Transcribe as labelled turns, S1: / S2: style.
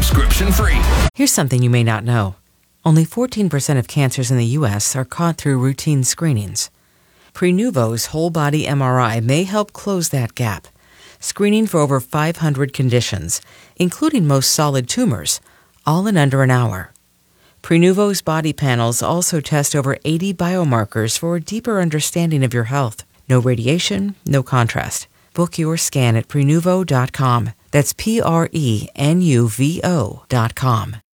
S1: subscription-free.
S2: Here's something you may not know. Only 14% of cancers in the U.S. are caught through routine screenings. Prenuvo's whole-body MRI may help close that gap, screening for over 500 conditions, including most solid tumors, all in under an hour. Prenuvo's body panels also test over 80 biomarkers for a deeper understanding of your health. No radiation, no contrast. Book your scan at Prenuvo.com. That's Prenuvo.com.